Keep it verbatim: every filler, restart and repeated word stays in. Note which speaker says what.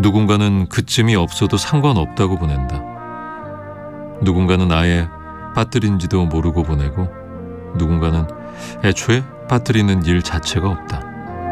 Speaker 1: 누군가는 그쯤이 없어도 상관없다고 보낸다. 누군가는 아예 빠뜨린지도 모르고 보내고, 누군가는 애초에 빠뜨리는 일 자체가 없다.